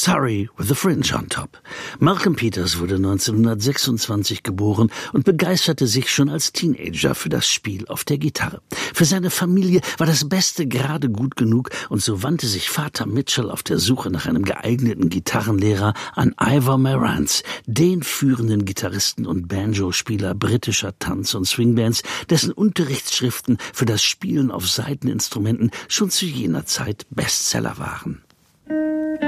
Surrey with a Fringe on Top. Malcolm Peters wurde 1926 geboren und begeisterte sich schon als Teenager für das Spiel auf der Gitarre. Für seine Familie war das Beste gerade gut genug und so wandte sich Vater Mitchell auf der Suche nach einem geeigneten Gitarrenlehrer an Ivor Marantz, den führenden Gitarristen und Banjo-Spieler britischer Tanz- und Swingbands, dessen Unterrichtsschriften für das Spielen auf Saiteninstrumenten schon zu jener Zeit Bestseller waren.